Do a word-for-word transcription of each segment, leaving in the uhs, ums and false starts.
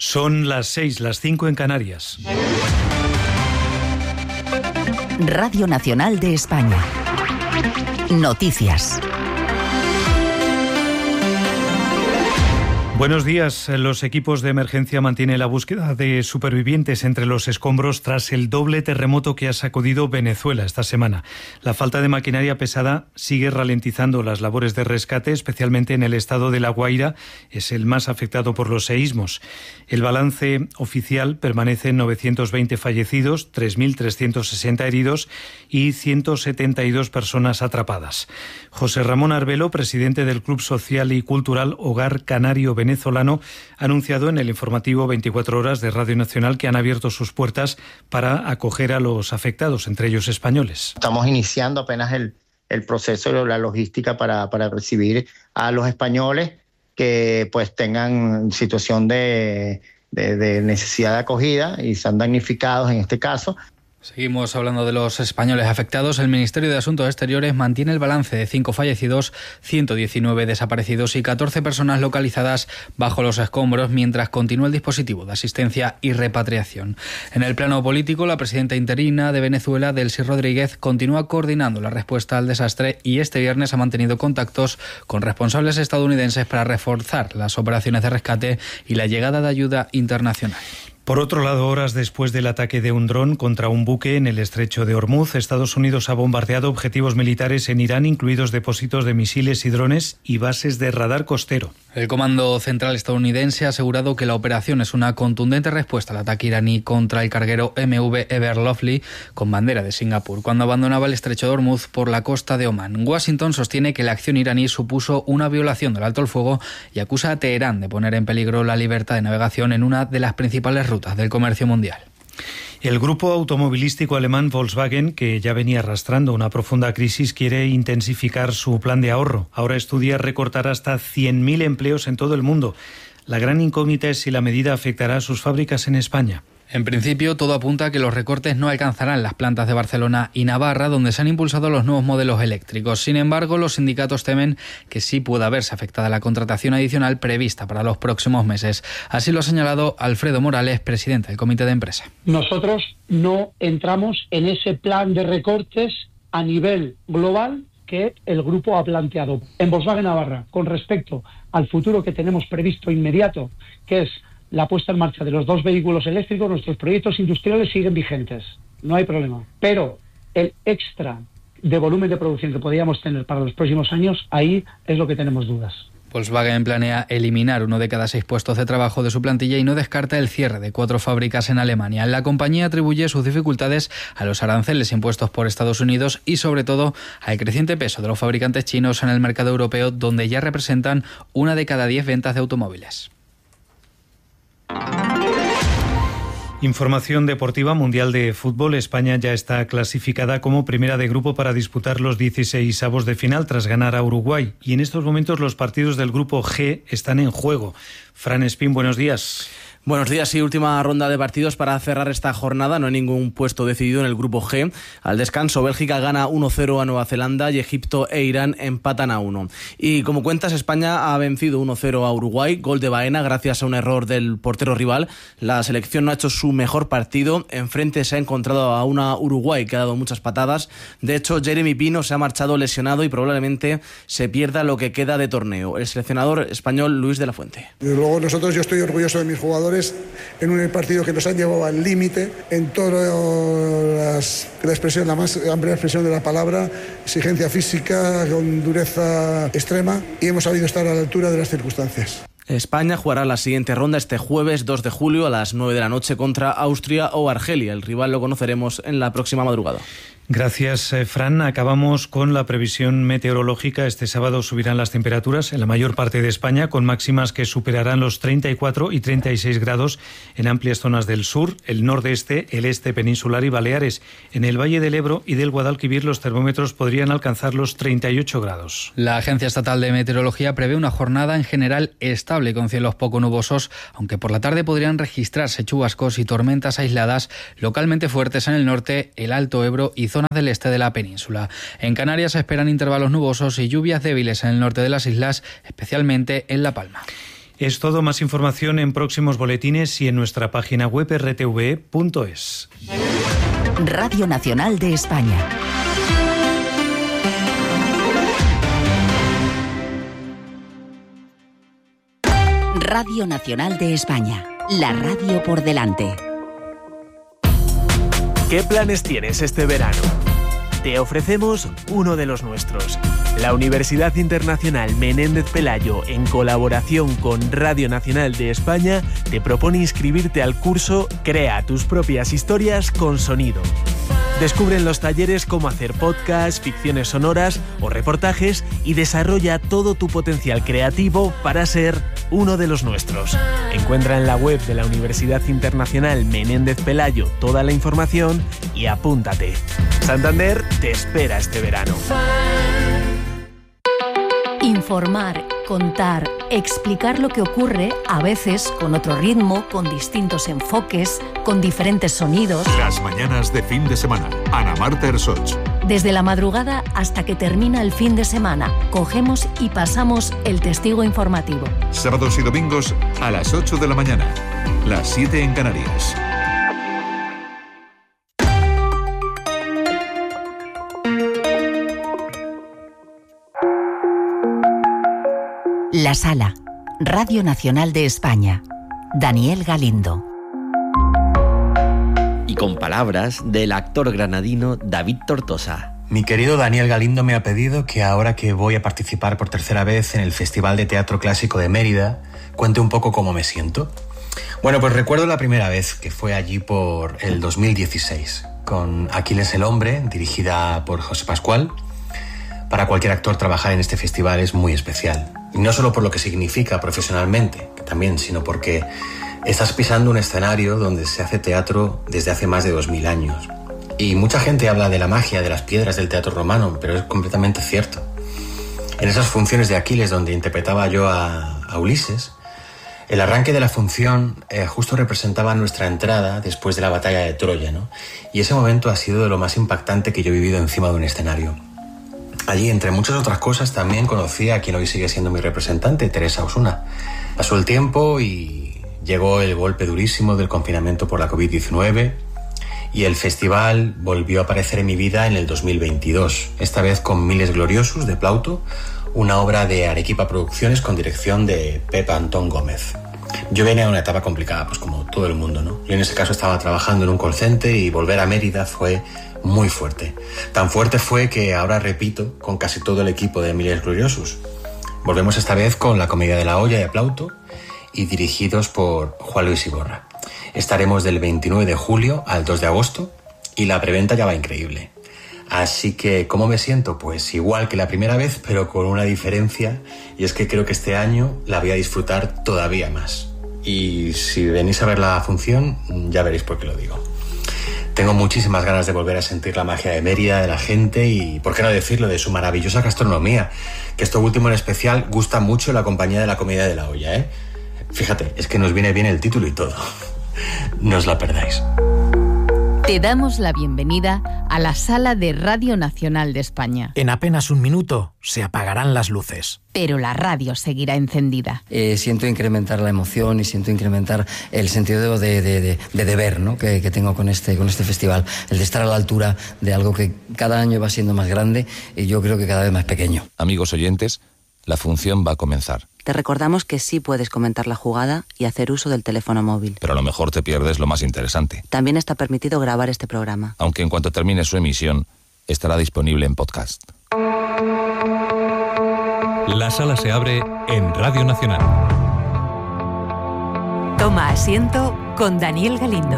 Son las seis, las cinco en Canarias. Radio Nacional de España. Noticias. Buenos días. Los equipos de emergencia mantienen la búsqueda de supervivientes entre los escombros tras el doble terremoto que ha sacudido Venezuela esta semana. La falta de maquinaria pesada sigue ralentizando las labores de rescate, especialmente en el estado de La Guaira, es el más afectado por los seísmos. El balance oficial permanece en novecientos veinte fallecidos, tres mil trescientos sesenta heridos y ciento setenta y dos personas atrapadas. José Ramón Arbelo, presidente del Club Social y Cultural Hogar Canario venezolano, ha anunciado en el informativo veinticuatro horas de Radio Nacional que han abierto sus puertas para acoger a los afectados, entre ellos españoles. Estamos iniciando apenas el, el proceso de la logística para, para recibir a los españoles que pues tengan situación de, de, de necesidad de acogida y sean damnificados en este caso. Seguimos hablando de los españoles afectados. El Ministerio de Asuntos Exteriores mantiene el balance de cinco fallecidos, ciento diecinueve desaparecidos y catorce personas localizadas bajo los escombros, mientras continúa el dispositivo de asistencia y repatriación. En el plano político, la presidenta interina de Venezuela, Delcy Rodríguez, continúa coordinando la respuesta al desastre y este viernes ha mantenido contactos con responsables estadounidenses para reforzar las operaciones de rescate y la llegada de ayuda internacional. Por otro lado, horas después del ataque de un dron contra un buque en el estrecho de Hormuz, Estados Unidos ha bombardeado objetivos militares en Irán, incluidos depósitos de misiles y drones y bases de radar costero. El Comando Central estadounidense ha asegurado que la operación es una contundente respuesta al ataque iraní contra el carguero M V Ever Lovely con bandera de Singapur, cuando abandonaba el estrecho de Hormuz por la costa de Omán. Washington sostiene que la acción iraní supuso una violación del alto el fuego y acusa a Teherán de poner en peligro la libertad de navegación en una de las principales rutas del comercio mundial. El grupo automovilístico alemán Volkswagen, que ya venía arrastrando una profunda crisis, quiere intensificar su plan de ahorro. Ahora estudia recortar hasta cien mil empleos en todo el mundo. La gran incógnita es si la medida afectará a sus fábricas en España. En principio, todo apunta a que los recortes no alcanzarán las plantas de Barcelona y Navarra, donde se han impulsado los nuevos modelos eléctricos. Sin embargo, los sindicatos temen que sí pueda verse afectada la contratación adicional prevista para los próximos meses. Así lo ha señalado Alfredo Morales, presidente del comité de empresa. Nosotros no entramos en ese plan de recortes a nivel global que el grupo ha planteado. En Volkswagen Navarra, con respecto al futuro que tenemos previsto inmediato, que es la puesta en marcha de los dos vehículos eléctricos, nuestros proyectos industriales siguen vigentes, no hay problema. Pero el extra de volumen de producción que podríamos tener para los próximos años, ahí es lo que tenemos dudas. Volkswagen planea eliminar uno de cada seis puestos de trabajo de su plantilla y no descarta el cierre de cuatro fábricas en Alemania. La compañía atribuye sus dificultades a los aranceles impuestos por Estados Unidos y, sobre todo, al creciente peso de los fabricantes chinos en el mercado europeo, donde ya representan una de cada diez ventas de automóviles. Información deportiva. Mundial de Fútbol. España ya está clasificada como primera de grupo para disputar los dieciseisavos de final tras ganar a Uruguay. Y en estos momentos los partidos del grupo G están en juego. Fran Espín, buenos días. Buenos días y última ronda de partidos para cerrar esta jornada. No hay ningún puesto decidido en el grupo G. Al descanso, Bélgica gana uno cero a Nueva Zelanda y Egipto e Irán empatan a uno. Y como cuentas, España ha vencido uno cero a Uruguay, gol de Baena gracias a un error del portero rival. La selección no ha hecho su mejor partido. Enfrente se ha encontrado a una Uruguay que ha dado muchas patadas. De hecho, Jeremy Pino se ha marchado lesionado y probablemente se pierda lo que queda de torneo. El seleccionador español Luis de la Fuente. Desde luego nosotros, yo estoy orgulloso de mis jugadores en un partido que nos han llevado al límite en toda las, la expresión, la más amplia expresión de la palabra, exigencia física con dureza extrema, y hemos sabido estar a la altura de las circunstancias. España jugará la siguiente ronda este jueves dos de julio a las nueve de la noche contra Austria o Argelia. El rival lo conoceremos en la próxima madrugada. Gracias, Fran. Acabamos con la previsión meteorológica. Este sábado subirán las temperaturas en la mayor parte de España, con máximas que superarán los treinta y cuatro y treinta y seis grados en amplias zonas del sur, el nordeste, el este peninsular y Baleares. En el Valle del Ebro y del Guadalquivir los termómetros podrían alcanzar los treinta y ocho grados. La Agencia Estatal de Meteorología prevé una jornada en general estable con cielos poco nubosos, aunque por la tarde podrían registrarse chubascos y tormentas aisladas localmente fuertes en el norte, el Alto Ebro y zonas del este de la península. En Canarias se esperan intervalos nubosos y lluvias débiles en el norte de las islas, especialmente en La Palma. Es todo. Más información en próximos boletines y en nuestra página web erre te ve punto es. Radio Nacional de España. Radio Nacional de España. La radio por delante. ¿Qué planes tienes este verano? Te ofrecemos uno de los nuestros. La Universidad Internacional Menéndez Pelayo, en colaboración con Radio Nacional de España, te propone inscribirte al curso Crea tus propias historias con sonido. Descubre en los talleres cómo hacer podcasts, ficciones sonoras o reportajes y desarrolla todo tu potencial creativo para ser uno de los nuestros. Encuentra en la web de la Universidad Internacional Menéndez Pelayo toda la información y apúntate. Santander te espera este verano. Informar, contar, explicar lo que ocurre, a veces con otro ritmo, con distintos enfoques, con diferentes sonidos. Las mañanas de fin de semana. Ana Marta Ersoch. Desde la madrugada hasta que termina el fin de semana, cogemos y pasamos el testigo informativo. Sábados y domingos a las ocho de la mañana. Las siete en Canarias. La Sala, Radio Nacional de España. Daniel Galindo. Y con palabras del actor granadino David Tortosa. Mi querido Daniel Galindo me ha pedido que ahora que voy a participar por tercera vez en el Festival de Teatro Clásico de Mérida, cuente un poco cómo me siento. Bueno, pues recuerdo la primera vez, que fue allí por el dos mil dieciséis, con Aquiles el Hombre, dirigida por José Pascual. Para cualquier actor trabajar en este festival es muy especial. Y no solo por lo que significa profesionalmente, que también, sino porque estás pisando un escenario donde se hace teatro desde hace más de dos mil años. Y mucha gente habla de la magia de las piedras del teatro romano, pero es completamente cierto. En esas funciones de Aquiles donde interpretaba yo a, a Ulises, el arranque de la función eh, justo representaba nuestra entrada después de la batalla de Troya, ¿no? Y ese momento ha sido de lo más impactante que yo he vivido encima de un escenario. Allí, entre muchas otras cosas, también conocí a quien hoy sigue siendo mi representante, Teresa Osuna. Pasó el tiempo y llegó el golpe durísimo del confinamiento por la covid diecinueve y el festival volvió a aparecer en mi vida en el dos mil veintidós, esta vez con Miles Gloriosus de Plauto, una obra de Arequipa Producciones con dirección de Pep Antón Gómez. Yo venía a una etapa complicada, pues como todo el mundo, ¿no? Yo en ese caso estaba trabajando en un call center y volver a Mérida fue muy fuerte. Tan fuerte fue que ahora repito con casi todo el equipo de Miles Gloriosus. Volvemos esta vez con La Comedia de la Olla de Plauto y dirigidos por Juan Luis Iborra. Estaremos del veintinueve de julio al dos de agosto y la preventa ya va increíble. Así que, ¿cómo me siento? Pues igual que la primera vez, pero con una diferencia, y es que creo que este año la voy a disfrutar todavía más. Y si venís a ver la función, ya veréis por qué lo digo. Tengo muchísimas ganas de volver a sentir la magia de Mérida, de la gente y, por qué no decirlo, de su maravillosa gastronomía, que esto último en especial gusta mucho la compañía de La Comedia de la Olla, ¿eh? Fíjate, es que nos viene bien el título y todo. No os la perdáis. Te damos la bienvenida a la sala de Radio Nacional de España. En apenas un minuto se apagarán las luces. Pero la radio seguirá encendida. Eh, siento incrementar la emoción y siento incrementar el sentido de, de, de, de deber, ¿no? que, que tengo con este, con este festival. El de estar a la altura de algo que cada año va siendo más grande y yo creo que cada vez más pequeño. Amigos oyentes, la función va a comenzar. Te recordamos que sí puedes comentar la jugada y hacer uso del teléfono móvil. Pero a lo mejor te pierdes lo más interesante. También está permitido grabar este programa. Aunque en cuanto termine su emisión, estará disponible en podcast. La sala se abre en Radio Nacional. Toma asiento con Daniel Galindo.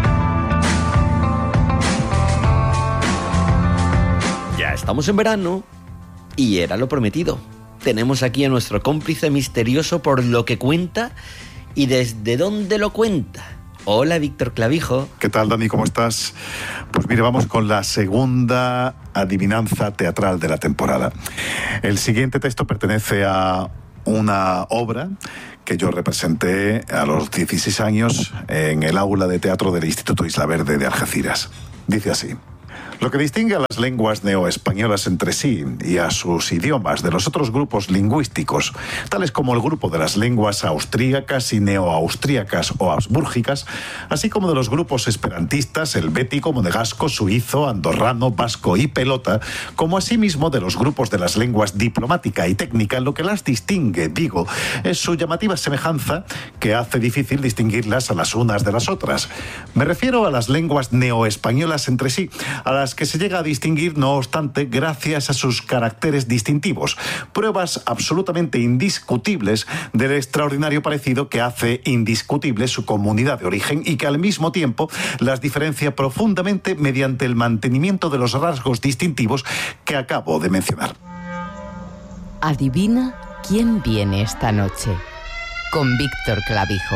Ya estamos en verano y era lo prometido. Tenemos aquí a nuestro cómplice misterioso por lo que cuenta y desde dónde lo cuenta. Hola, Víctor Clavijo. ¿Qué tal, Dani? ¿Cómo estás? Pues mira, vamos con la segunda adivinanza teatral de la temporada. El siguiente texto pertenece a una obra que yo representé a los dieciséis años en el aula de teatro del Instituto Isla Verde de Algeciras. Dice así: Lo que distingue a las lenguas neoespañolas entre sí y a sus idiomas de los otros grupos lingüísticos, tales como el grupo de las lenguas austríacas y neoaustríacas o habsbúrgicas, así como de los grupos esperantistas, helvético, monegasco, suizo, andorrano, vasco y pelota, como asimismo de los grupos de las lenguas diplomática y técnica, lo que las distingue, digo, es su llamativa semejanza que hace difícil distinguirlas a las unas de las otras. Me refiero a las lenguas neoespañolas entre sí, a las que se llega a distinguir, no obstante, gracias a sus caracteres distintivos, pruebas absolutamente indiscutibles del extraordinario parecido que hace indiscutible su comunidad de origen y que al mismo tiempo las diferencia profundamente mediante el mantenimiento de los rasgos distintivos que acabo de mencionar. Adivina quién viene esta noche, con Víctor Clavijo.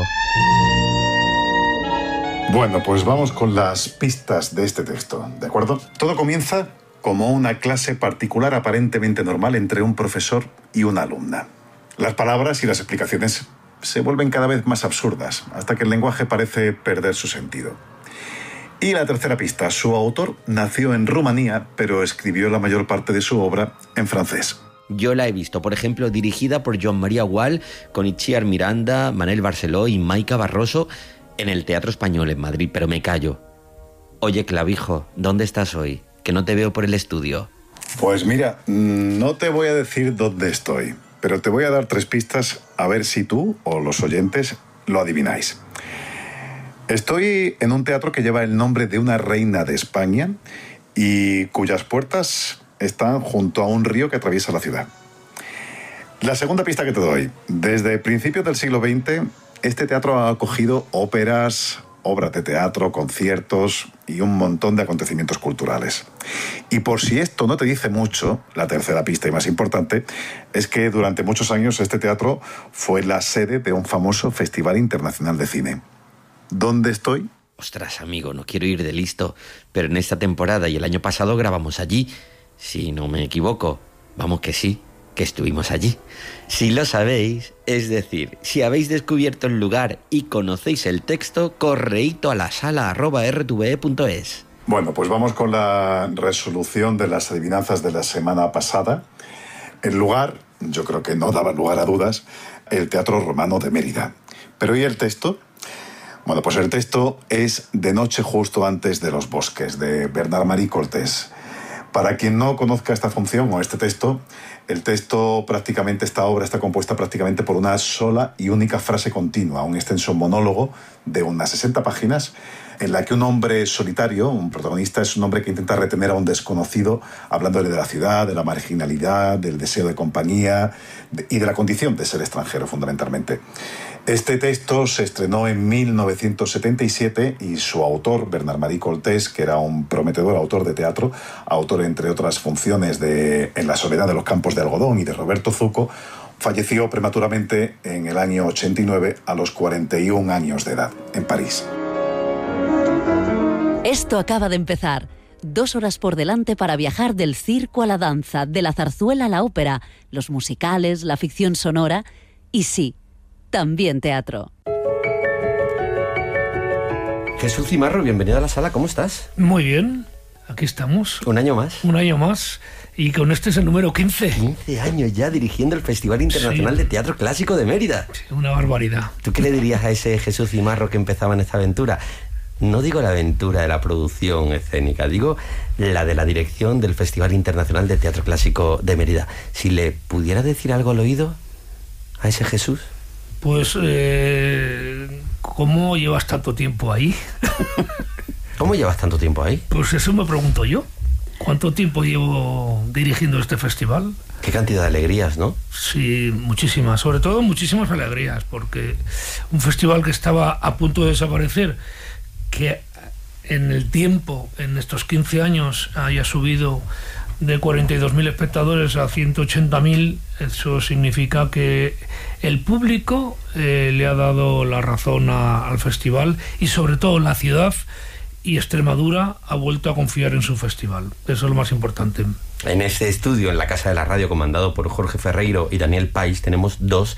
Bueno, pues vamos con las pistas de este texto, ¿de acuerdo? Todo comienza como una clase particular aparentemente normal entre un profesor y una alumna. Las palabras y las explicaciones se vuelven cada vez más absurdas, hasta que el lenguaje parece perder su sentido. Y la tercera pista, su autor nació en Rumanía, pero escribió la mayor parte de su obra en francés. Yo la he visto, por ejemplo, dirigida por Joan María Gual, con Itziar Miranda, Manel Barceló y Maica Barroso, en el Teatro Español en Madrid, pero me callo. Oye, Clavijo, ¿dónde estás hoy? Que no te veo por el estudio. Pues mira, no te voy a decir dónde estoy, pero te voy a dar tres pistas a ver si tú o los oyentes lo adivináis. Estoy en un teatro que lleva el nombre de una reina de España y cuyas puertas están junto a un río que atraviesa la ciudad. La segunda pista que te doy. Desde principios del siglo veinte, este teatro ha acogido óperas, obras de teatro, conciertos y un montón de acontecimientos culturales. Y por si esto no te dice mucho, la tercera pista y más importante es que durante muchos años este teatro fue la sede de un famoso Festival Internacional de Cine. ¿Dónde estoy? Ostras, amigo, no quiero ir de listo, pero en esta temporada y el año pasado grabamos allí. Si no me equivoco, vamos que sí, que estuvimos allí. Si lo sabéis, es decir, si habéis descubierto el lugar y conocéis el texto, correíto a la sala arroba r t v e punto es. Bueno, pues vamos con la resolución de las adivinanzas de la semana pasada. El lugar, yo creo que no daba lugar a dudas, el Teatro Romano de Mérida. Pero ¿y el texto? Bueno, pues el texto es De noche justo antes de los bosques, de Bernard Marie Cortés. Para quien no conozca esta función o este texto, el texto prácticamente, esta obra está compuesta prácticamente por una sola y única frase continua, un extenso monólogo de unas sesenta páginas, en la que un hombre solitario, un protagonista, es un hombre que intenta retener a un desconocido, hablándole de la ciudad, de la marginalidad, del deseo de compañía de, y de la condición de ser extranjero, fundamentalmente. Este texto se estrenó en mil novecientos setenta y siete y su autor, Bernard Marie Cortés, que era un prometedor autor de teatro, autor, entre otras funciones, de En la soledad de los campos de algodón y de Roberto Zucco, falleció prematuramente en el año ochenta y nueve a los cuarenta y un años de edad, en París. Esto acaba de empezar. Dos horas por delante para viajar del circo a la danza, de la zarzuela a la ópera, los musicales, la ficción sonora y sí, también teatro. Jesús Cimarro, bienvenido a la sala, ¿cómo estás? Muy bien, aquí estamos. ¿Un año más? Un año más, y con este es el número quince. quince años ya dirigiendo el Festival Internacional sí. de Teatro Clásico de Mérida. Sí, una barbaridad. ¿Tú qué le dirías a ese Jesús Cimarro que empezaba en esta aventura? No digo la aventura de la producción escénica, digo la de la dirección del Festival Internacional de Teatro Clásico de Mérida. Si le pudiera decir algo al oído a ese Jesús. Pues, eh, ¿cómo llevas tanto tiempo ahí? ¿Cómo llevas tanto tiempo ahí? Pues eso me pregunto yo. ¿Cuánto tiempo llevo dirigiendo este festival? Qué cantidad de alegrías, ¿no? Sí, muchísimas. Sobre todo muchísimas alegrías, porque un festival que estaba a punto de desaparecer, que en el tiempo, en estos quince años, haya subido de cuarenta y dos mil espectadores a ciento ochenta mil, eso significa que el público eh, le ha dado la razón a, al festival, y sobre todo la ciudad y Extremadura ha vuelto a confiar en su festival. Eso es lo más importante. En este estudio, en la Casa de la Radio, comandado por Jorge Ferreiro y Daniel Pais, tenemos dos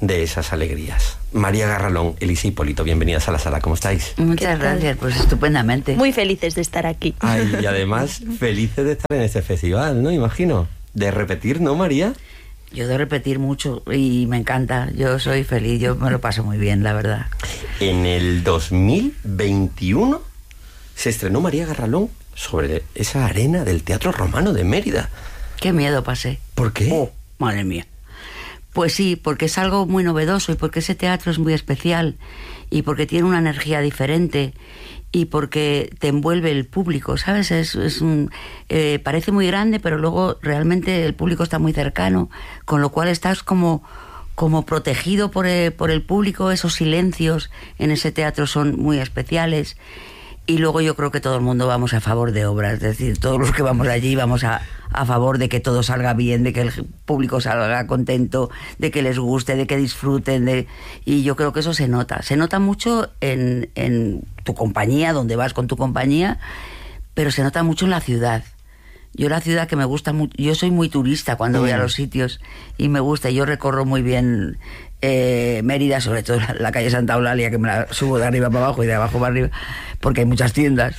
de esas alegrías. María Garralón, Elisa Hipólito, bienvenidas a la sala, ¿cómo estáis? Muchas gracias, pues estupendamente. Muy felices de estar aquí. Ay, y además felices de estar en este festival, ¿no? Imagino. De repetir, ¿no, María? Yo de repetir mucho y me encanta, yo soy feliz, yo me lo paso muy bien, la verdad. En el dos mil veintiuno se estrenó María Garralón sobre esa arena del Teatro Romano de Mérida. Qué miedo pasé. ¿Por qué? Oh, madre mía. Pues sí, porque es algo muy novedoso y porque ese teatro es muy especial y porque tiene una energía diferente y porque te envuelve el público, ¿sabes? Es, es un, eh, parece muy grande, pero luego realmente el público está muy cercano, con lo cual estás como, como protegido por el, por el público. Esos silencios en ese teatro son muy especiales. Y luego yo creo que todo el mundo vamos a favor de obras, es decir, todos los que vamos allí vamos a, a favor de que todo salga bien, de que el público salga contento, de que les guste, de que disfruten, de... y yo creo que eso se nota, se nota mucho en, en tu compañía, donde vas con tu compañía, pero se nota mucho en la ciudad. Yo la ciudad que me gusta mucho, yo soy muy turista cuando mm. voy a los sitios y me gusta, yo recorro muy bien eh, Mérida, sobre todo la, la calle Santa Eulalia, que me la subo de arriba para abajo y de abajo para arriba, porque hay muchas tiendas.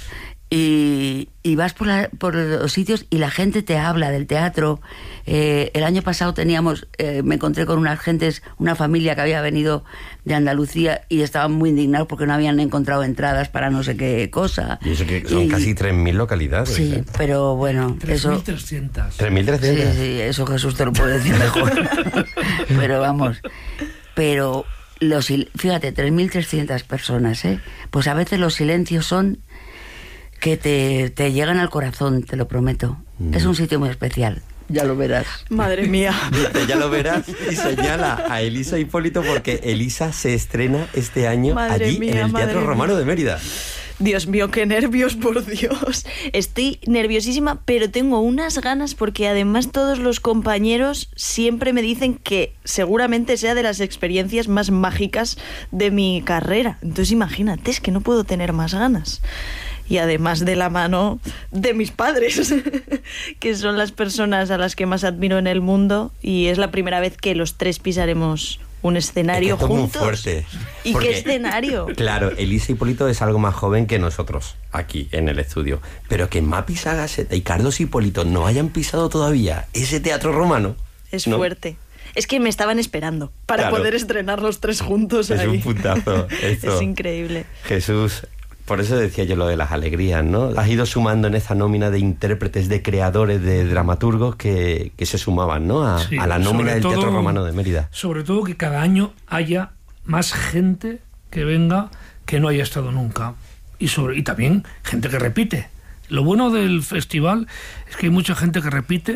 Y, y vas por, la, por los sitios y la gente te habla del teatro. Eh, el año pasado teníamos, eh, me encontré con unas gentes, una familia que había venido de Andalucía y estaban muy indignados porque no habían encontrado entradas para no sé qué cosa. Y eso que son y, casi tres mil localidades. Sí, ¿eh? Pero bueno, tres mil trescientas. tres mil trescientas. Sí, sí, eso Jesús te lo puede decir mejor. Pero vamos, pero los, fíjate, tres mil trescientas personas, ¿eh? Pues a veces los silencios son que te, te llegan al corazón, te lo prometo. Mm. Es un sitio muy especial, ya lo verás. Madre mía. Dice, ya lo verás, y señala a Elisa Hipólito porque Elisa se estrena este año madre allí mía, en el Teatro Romano mía. de Mérida. Dios mío, qué nervios, por Dios. Estoy nerviosísima, pero tengo unas ganas porque además todos los compañeros siempre me dicen que seguramente sea de las experiencias más mágicas de mi carrera. Entonces imagínate, es que no puedo tener más ganas. Y además de la mano de mis padres, que son las personas a las que más admiro en el mundo, y es la primera vez que los tres pisaremos un escenario es que juntos. Muy fuerte. ¿Y porque, qué escenario? Claro, Elisa Hipólito es algo más joven que nosotros aquí en el estudio, pero que Mapi Sagaseta y Carlos Hipólito no hayan pisado todavía ese Teatro Romano. Es ¿no? fuerte. Es que me estaban esperando para claro. poder estrenar los tres juntos es ahí. Es un puntazo. Esto. Es increíble. Jesús, por eso decía yo lo de las alegrías, ¿no? Has ido sumando en esta nómina de intérpretes, de creadores, de dramaturgos que, que se sumaban, ¿no? A, sí, a la nómina del todo, Teatro Romano de Mérida. Sobre todo que cada año haya más gente que venga que no haya estado nunca. Y, sobre, y también gente que repite. Lo bueno del festival es que hay mucha gente que repite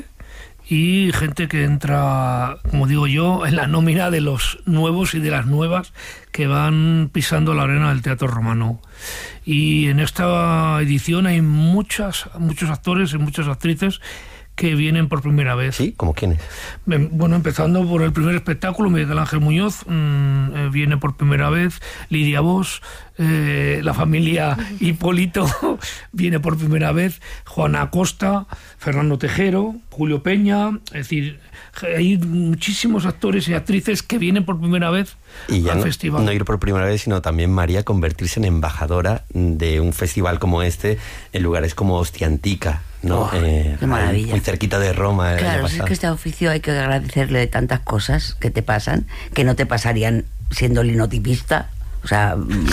y gente que entra, como digo yo, en la nómina de los nuevos y de las nuevas que van pisando la arena del Teatro Romano. Y en esta edición hay muchas, muchos actores y muchas actrices que vienen por primera vez. ¿Sí? ¿Cómo quiénes? Bueno, empezando por el primer espectáculo, Miguel Ángel Muñoz mmm, eh, viene por primera vez, Lidia Vos, eh, la familia Hipólito viene por primera vez, Juana Acosta, Fernando Tejero, Julio Peña, es decir, hay muchísimos actores y actrices que vienen por primera vez y ya al no, festival. No ir por primera vez, sino también María convertirse en embajadora de un festival como este en lugares como Ostiantica, ¿no? Oh, eh, qué maravilla. Muy cerquita de Roma. El claro, año es que este oficio hay que agradecerle tantas cosas que te pasan, que no te pasarían siendo linotipista. O sea,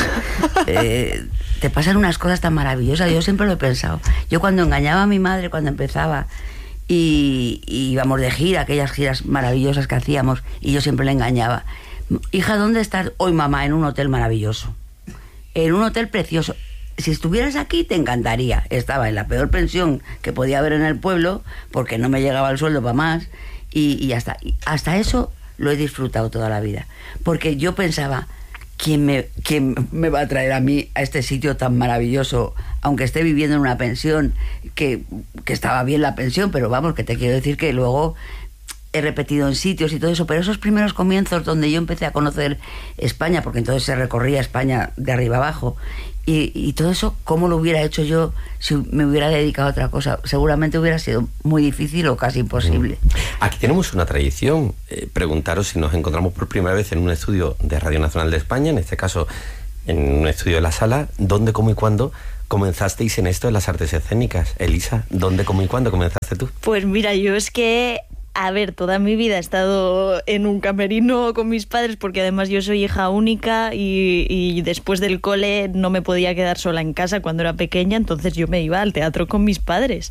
eh, te pasan unas cosas tan maravillosas. Yo siempre lo he pensado. Yo cuando engañaba a mi madre, cuando empezaba, y, y íbamos de gira, aquellas giras maravillosas que hacíamos, y yo siempre le engañaba. Hija, ¿dónde estás? Hoy, mamá, en un hotel maravilloso. En un hotel precioso. Si estuvieras aquí te encantaría. Estaba en la peor pensión que podía haber en el pueblo porque no me llegaba el sueldo para más y, y hasta, y hasta eso lo he disfrutado toda la vida. Porque yo pensaba, ¿quién me, quién me va a traer a mí a este sitio tan maravilloso? Aunque esté viviendo en una pensión, que, que estaba bien la pensión, pero vamos, que te quiero decir que luego he repetido en sitios y todo eso, pero esos primeros comienzos donde yo empecé a conocer España, porque entonces se recorría España de arriba abajo, y, y todo eso, ¿cómo lo hubiera hecho yo si me hubiera dedicado a otra cosa? Seguramente hubiera sido muy difícil o casi imposible. Aquí tenemos una tradición, eh, preguntaros si nos encontramos por primera vez en un estudio de Radio Nacional de España, en este caso en un estudio de La Sala, ¿dónde, cómo y cuándo comenzasteis en esto de las artes escénicas? Elisa, ¿dónde, cómo y cuándo comenzaste tú? Pues mira, yo es que... A ver, toda mi vida he estado en un camerino con mis padres porque además yo soy hija única y, y después del cole no me podía quedar sola en casa cuando era pequeña, entonces yo me iba al teatro con mis padres.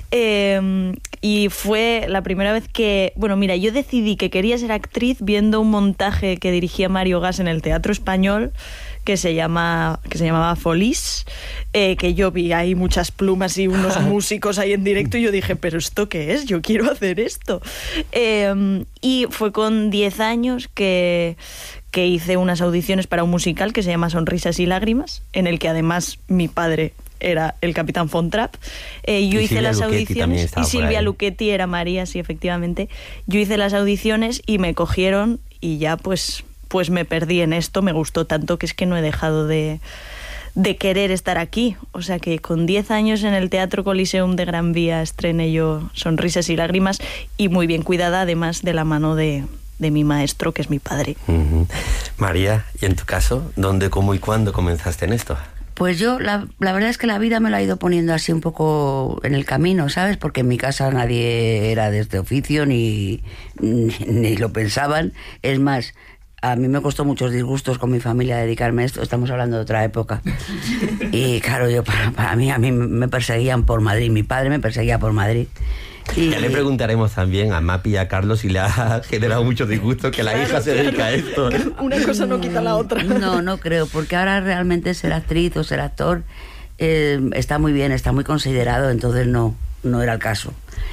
Eh, y fue la primera vez que... Bueno, mira, yo decidí que quería ser actriz viendo un montaje que dirigía Mario Gas en el Teatro Español, que se llama que se llamaba Folís, eh, que yo vi ahí muchas plumas y unos músicos ahí en directo y yo dije, ¿pero esto qué es? Yo quiero hacer esto. Eh, y fue con diez años que, que hice unas audiciones para un musical que se llama Sonrisas y Lágrimas, en el que además mi padre era el Capitán Von Trapp. Eh, yo y hice Silvia las Lucchetti audiciones y Silvia ahí. Lucchetti era María, sí, efectivamente. Yo hice las audiciones y me cogieron y ya pues... pues me perdí en esto, me gustó tanto que es que no he dejado de, de querer estar aquí. O sea que con diez años en el Teatro Coliseum de Gran Vía estrené yo Sonrisas y Lágrimas, y muy bien cuidada, además de la mano de, de mi maestro, que es mi padre. Uh-huh. María, ¿y en tu caso, dónde, cómo y cuándo comenzaste en esto? Pues yo, la, la verdad es que la vida me lo ha ido poniendo así un poco en el camino, ¿sabes? Porque en mi casa nadie era de este oficio, ni, ni, ni lo pensaban. Es más, a mí me costó muchos disgustos con mi familia dedicarme a esto. Estamos hablando de otra época. Y claro, yo para, para mí, a mí me perseguían por Madrid. Mi padre me perseguía por Madrid. Y, ya le preguntaremos también a Mapi y a Carlos si le ha generado mucho disgusto que la claro, hija se claro. dedica a esto. Una cosa no quita la otra. No, no creo, porque ahora realmente ser actriz o ser actor eh, está muy bien, está muy considerado, entonces no, no era el caso.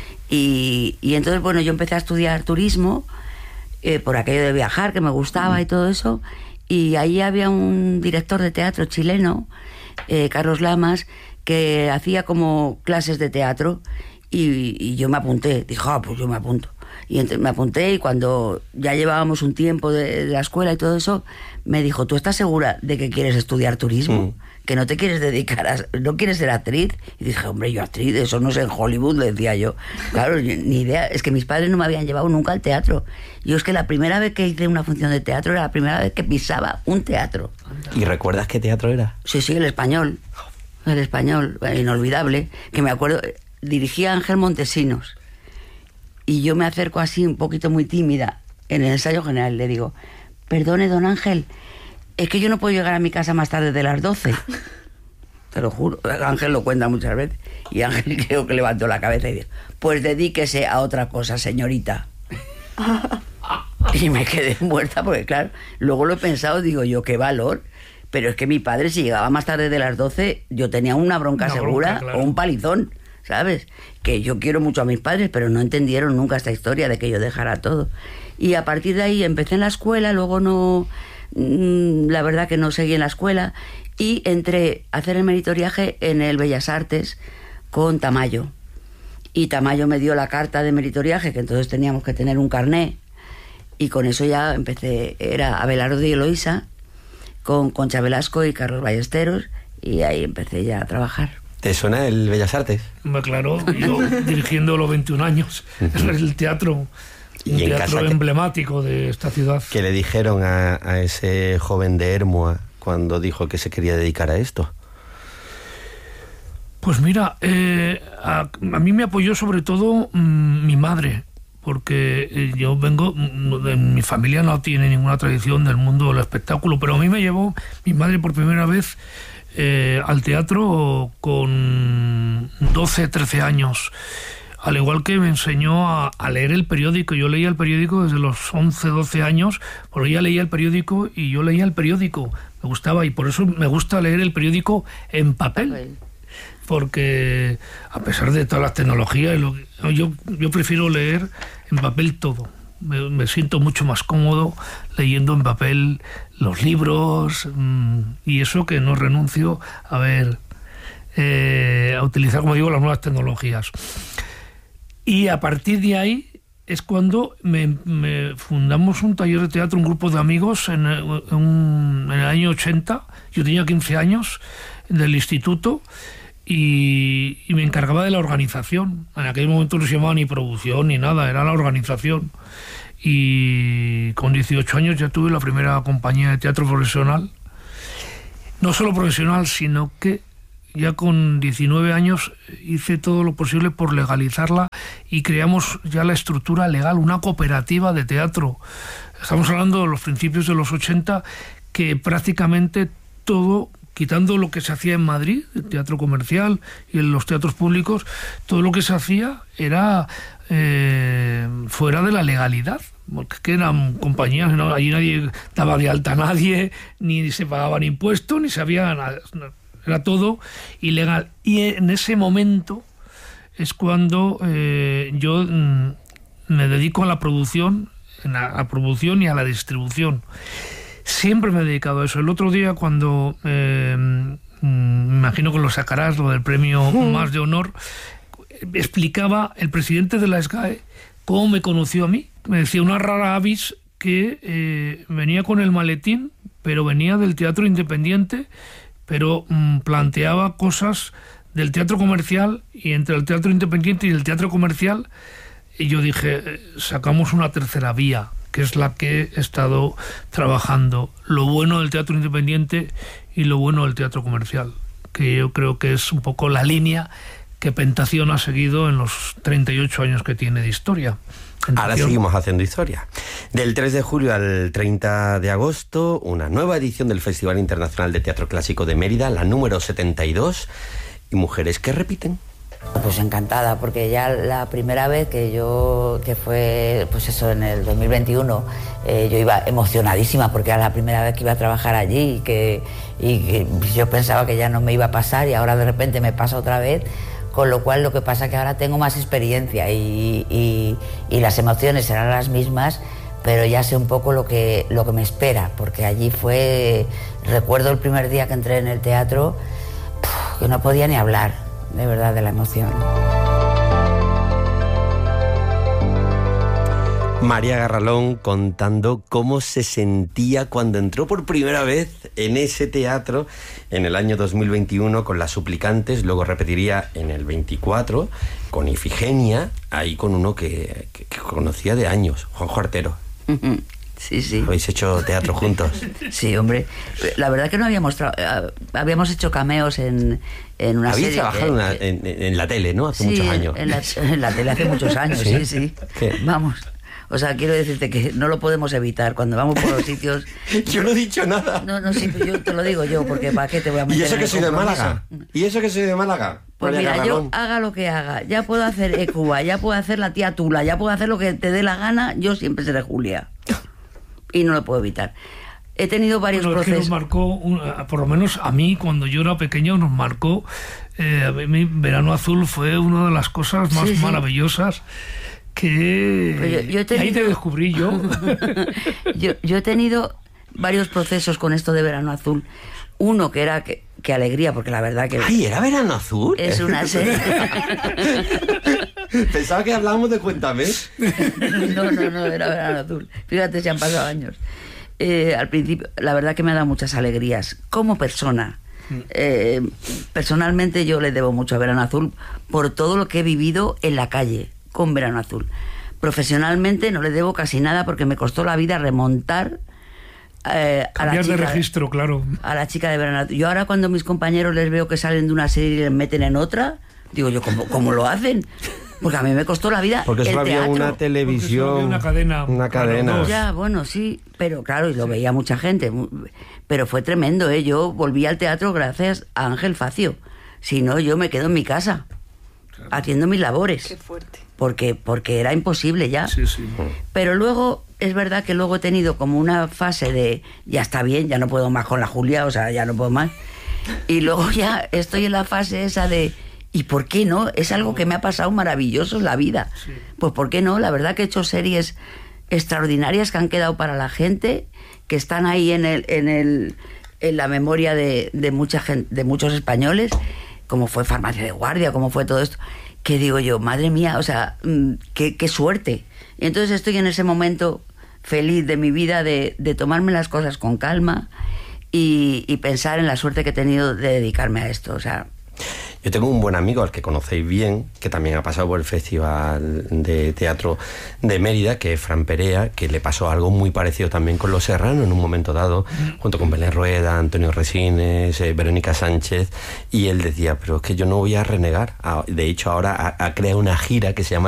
Y, y entonces, bueno, yo empecé a estudiar turismo, eh, por aquello de viajar, que me gustaba y todo eso, y ahí había un director de teatro chileno, eh, Carlos Lamas, que hacía como clases de teatro. Y, y yo me apunté, dije, ah, pues yo me apunto. Y entonces me apunté, y cuando ya llevábamos un tiempo de, de la escuela y todo eso, me dijo, ¿tú estás segura de que quieres estudiar turismo? Mm. ¿Que no te quieres dedicar a... no quieres ser actriz? Y dije, hombre, yo actriz, eso no es en Hollywood, le decía yo. Claro, ni idea, es que mis padres no me habían llevado nunca al teatro. Yo es que la primera vez que hice una función de teatro era la primera vez que pisaba un teatro. ¿Y recuerdas qué teatro era? Sí, sí, el Español. El Español, inolvidable, que me acuerdo... Dirigía a Ángel Montesinos, y yo me acerco así un poquito muy tímida en el ensayo general, le digo, perdone don Ángel, es que yo no puedo llegar a mi casa más tarde de las doce. Te lo juro, Ángel lo cuenta muchas veces, y Ángel creo que levantó la cabeza y dijo, pues dedíquese a otra cosa, señorita. Y me quedé muerta porque claro, luego lo he pensado, digo yo, qué valor. Pero es que mi padre, si llegaba más tarde de las doce, yo tenía una bronca una segura, bronca, claro. O un palizón, ¿sabes? Que yo quiero mucho a mis padres, pero no entendieron nunca esta historia de que yo dejara todo. Y a partir de ahí empecé en la escuela, luego no... La verdad que no seguí en la escuela, y entré a hacer el meritoriaje en el Bellas Artes con Tamayo. Y Tamayo me dio la carta de meritoriaje, que entonces teníamos que tener un carné, y con eso ya empecé, era Abelardo y Eloísa, con Concha Velasco y Carlos Ballesteros, y ahí empecé ya a trabajar. ¿Te suena el Bellas Artes? Claro, yo dirigiendo los veintiún años, uh-huh. El teatro, un ¿Y teatro emblemático que, de esta ciudad. ¿Qué le dijeron a, a ese joven de Hermua cuando dijo que se quería dedicar a esto? Pues mira, eh, a, a mí me apoyó sobre todo mmm, mi madre, porque eh, yo vengo, mi familia no tiene ninguna tradición del mundo del espectáculo, pero a mí me llevó mi madre por primera vez eh, al teatro con doce, trece años, al igual que me enseñó a, a leer el periódico. Yo leía el periódico desde los once, doce años, porque ella leía el periódico y yo leía el periódico, me gustaba, y por eso me gusta leer el periódico en papel. Porque a pesar de todas las tecnologías, yo, yo prefiero leer en papel todo. Me, me siento mucho más cómodo leyendo en papel los libros, mmm, y eso que no renuncio a ver, eh, a utilizar, como digo, las nuevas tecnologías. Y a partir de ahí es cuando me, me fundamos un taller de teatro, un grupo de amigos en, en, un, en el año ochenta. Yo tenía quince años, del instituto, y, y me encargaba de la organización. En aquel momento no se llamaba ni producción ni nada, era la organización. Y con dieciocho años ya tuve la primera compañía de teatro profesional. No solo profesional, sino que ya con diecinueve años hice todo lo posible por legalizarla y creamos ya la estructura legal, una cooperativa de teatro. Estamos hablando de los principios de los ochenta, que prácticamente todo, quitando lo que se hacía en Madrid, el teatro comercial y en los teatros públicos, todo lo que se hacía era eh, fuera de la legalidad, porque que eran compañías, ¿no? Allí nadie daba de alta a nadie, ni se pagaban impuestos, ni se había nada. Era todo ilegal. Y en ese momento es cuando eh, yo mm, me dedico a la producción, a la producción y a la distribución. Siempre me he dedicado a eso. El otro día, cuando eh, mm, me imagino que lo sacarás, lo del premio Más de Honor, explicaba el presidente de la S G A E cómo me conoció a mí. Me decía una rara avis que eh, venía con el maletín, pero venía del teatro independiente, pero mmm, planteaba cosas del teatro comercial, y entre el teatro independiente y el teatro comercial, y yo dije, sacamos una tercera vía, que es la que he estado trabajando, lo bueno del teatro independiente y lo bueno del teatro comercial, que yo creo que es un poco la línea que Pentación ha seguido en los treinta y ocho años que tiene de historia. Pentación. Ahora seguimos haciendo historia. Del tres de julio al treinta de agosto, una nueva edición del Festival Internacional de Teatro Clásico de Mérida, la número setenta y dos, y mujeres que repiten. Pues encantada, porque ya la primera vez que yo, que fue, pues eso, en el dos mil veintiuno, eh, yo iba emocionadísima, porque era la primera vez que iba a trabajar allí, y que, y que yo pensaba que ya no me iba a pasar, y ahora de repente me pasa otra vez. Con lo cual, lo que pasa es que ahora tengo más experiencia y, y, y las emociones serán las mismas, pero ya sé un poco lo que, lo que me espera, porque allí fue... Recuerdo el primer día que entré en el teatro, que no podía ni hablar, de verdad, de la emoción. María Garralón contando cómo se sentía cuando entró por primera vez en ese teatro en el año dos mil veintiuno con Las Suplicantes, luego repetiría en el veinticuatro con Ifigenia, ahí con uno que, que, que conocía de años, Juanjo Artero. Sí, sí. ¿Habéis hecho teatro juntos? Sí, hombre. La verdad que no habíamos... Tra- habíamos hecho cameos en, en una Habéis serie... trabajado en, una, en, en la tele, ¿no? Hace sí, muchos años. En la, en la tele hace muchos años, sí, sí. sí. ¿Qué? Vamos... O sea, quiero decirte que no lo podemos evitar cuando vamos por los sitios... Yo no he dicho nada. No, no, sí, yo te lo digo yo, porque ¿para qué te voy a meter? ¿Y eso en que el soy de compromiso? Málaga? ¿Y eso que soy de Málaga? Pues María mira, Garralón. yo haga lo que haga, ya puedo hacer Ecuba, ya puedo hacer la tía Tula, ya puedo hacer lo que te dé la gana, yo siempre seré Julia. Y no lo puedo evitar. He tenido varios bueno, procesos... Es que nos marcó, un, por lo menos a mí, cuando yo era pequeño, nos marcó... Eh, a mí, Verano Azul fue una de las cosas más Sí, sí. maravillosas que... Pero yo- yo he tenido- Ahí te descubrí yo. yo. Yo he tenido varios procesos con esto de Verano Azul. Uno que era que, que alegría, porque la verdad que... ¡Ay, era Verano Azul! Es una serie... Pensaba que hablábamos de Cuéntame. No, no, no, era Verano Azul. Fíjate, se han pasado años. Eh, al principio, la verdad que me ha dado muchas alegrías. Como persona, eh, personalmente yo le debo mucho a Verano Azul por todo lo que he vivido en la calle con Verano Azul. Profesionalmente no le debo casi nada porque me costó la vida remontar eh, a la Cambiar de chica, registro, claro. a la chica de Verano Azul. Yo ahora cuando mis compañeros les veo que salen de una serie y les meten en otra, digo yo, ¿cómo, cómo lo hacen? Porque a mí me costó la vida Porque el solo había teatro. una televisión. Una cadena. Una cadena. Ya, bueno, sí, pero claro, y lo veía mucha gente. mu- Pero fue tremendo, ¿eh? Yo volví al teatro gracias a Ángel Facio. Si no, yo me quedo en mi casa, haciendo mis labores. Qué fuerte. Porque, porque era imposible ya. Sí, sí. Pero luego, es verdad que luego he tenido como una fase de, ya está bien, ya no puedo más con la Julia, o sea, ya no puedo más. Y luego ya estoy en la fase esa de, ¿y por qué no? Es algo que me ha pasado maravilloso en la vida. Pues ¿por qué no? La verdad que he hecho series extraordinarias que han quedado para la gente, que están ahí en el, en el, en la memoria de, de mucha gente, de muchos españoles, como fue Farmacia de Guardia, como fue todo esto, que digo yo, madre mía, o sea, mm, qué, qué suerte, Y entonces estoy en ese momento feliz de mi vida de, de tomarme las cosas con calma y, y pensar en la suerte que he tenido de dedicarme a esto. O sea, yo tengo un buen amigo al que conocéis bien, que también ha pasado por el Festival de Teatro de Mérida, que es Fran Perea, que le pasó algo muy parecido también con Los Serrano en un momento dado, junto con Belén Rueda, Antonio Resines, eh, Verónica Sánchez, y él decía, pero es que yo no voy a renegar. De hecho, ahora ha, ha creado una gira que se llama